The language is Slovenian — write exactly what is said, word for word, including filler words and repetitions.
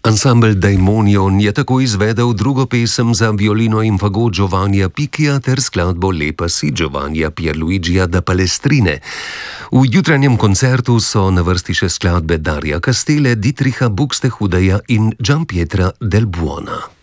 Ansambel Daimonion je tako izvedel drugo pesem za violino in fagot Giovannija Picchia ter skladbo Lepa si Giovannija Pierluigija da Palestrine. V jutranjem koncertu so na vrsti še skladbe Darija Castele, Dietricha Buxtehudeja in Gianpietra del Buona.